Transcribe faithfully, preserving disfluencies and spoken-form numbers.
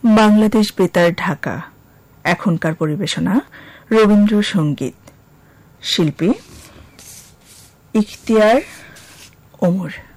বাংলাদেশ বেতার ঢাকা। এখনকার পরিবেশনা রবীন্দ্রসঙ্গীত। শিল্পী ইখতিয়ার ওমর।